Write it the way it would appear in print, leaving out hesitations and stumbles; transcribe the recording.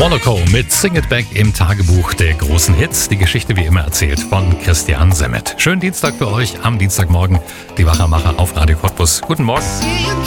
Monaco mit Sing It Back im Tagebuch der großen Hits. Die Geschichte wie immer erzählt von Christian Semmet. Schönen Dienstag für euch am Dienstagmorgen. Die Wachermacher auf Radio Cottbus. Guten Morgen.